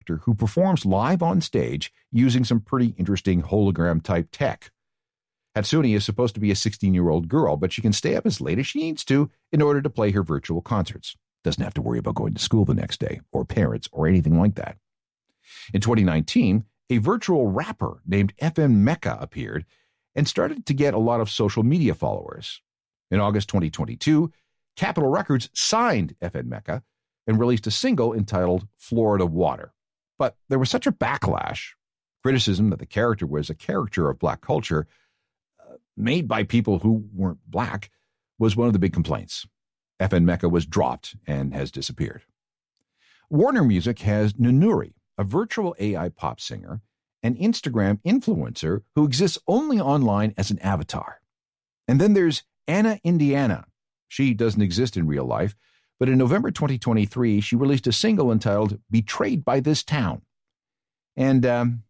character who performs live on stage using some pretty interesting hologram-type tech. Hatsune is supposed to be a 16-year-old girl, but she can stay up as late as she needs to in order to play her virtual concerts. Doesn't have to worry about going to school the next day, or parents, or anything like that. In 2019, a virtual rapper named FN Meka appeared and started to get a lot of social media followers. In August 2022, Capitol Records signed FN Meka and released a single entitled Florida Water. But there was such a backlash, criticism that the character was a caricature of black culture, made by people who weren't black, was one of the big complaints. FN Meka was dropped and has disappeared. Warner Music has Nunuri, a virtual AI pop singer, an Instagram influencer who exists only online as an avatar. And then there's Anna Indiana. She doesn't exist in real life, but in November 2023, she released a single entitled Betrayed by This Town. And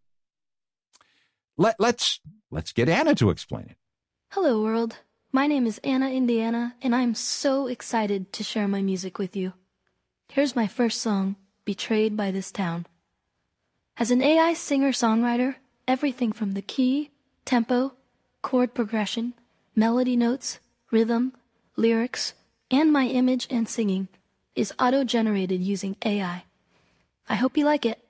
let's get Anna to explain it. Hello, world. My name is Anna Indiana, and I'm so excited to share my music with you. Here's my first song, Betrayed by This Town. As an AI singer-songwriter, everything from the key, tempo, chord progression, melody notes, rhythm, lyrics, and my image and singing is auto-generated using AI. I hope you like it.